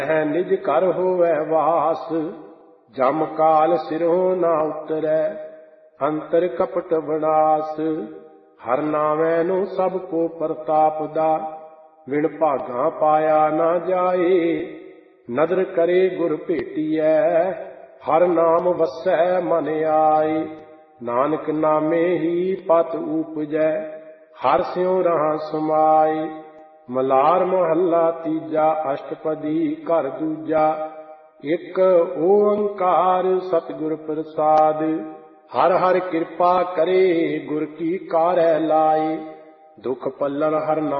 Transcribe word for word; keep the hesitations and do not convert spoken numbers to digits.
ਹੈ ਨਿਜ ਘਰ ਹੋਵੈ ਵਾਸ, ਜਮ ਕਾਲ ਸਿਰੋਂ ਨਾ ਉਤਰੈ, ਅੰਤਰ ਕਪਟ ਵਿਨਾਸ਼। ਹਰ ਨਾਮੈ ਨੂੰ ਸਭ ਕੋ ਪ੍ਰਤਾਪ ਦਾ, ਵਿਣ ਭਾਗਾਂ ਪਾਇਆ ਨਾ ਜਾਏ। ਨਦਰ ਕਰੇ ਗੁਰ ਭੇਟੀਐ, ਹਰ ਨਾਮ ਵਸੈ ਮਨ ਆਏ। ਨਾਨਕ ਨਾਮੇ ਹੀ ਪਤ ਊਪਜੈ, ਹਰ ਸਿਉ ਰਹਾ ਸਮਾਏ। ਮਲਾਰ ਮਹੱਲਾ ਤੀਜਾ, ਅਸ਼ਟਪਦੀ ਘਰ ਦੂਜਾ। ਇੱਕ ਓੰਕਾਰ ਸਤਿਗੁਰ ਪ੍ਰਸਾਦ, ਹਰ ਹਰ ਕਿਰਪਾ ਕਰੇ, ਗੁਰ ਕੀ ਕਾਰੈ ਲਾਏ। ਦੁਖ ਪੱਲਣ ਹਰ ਨਾਮ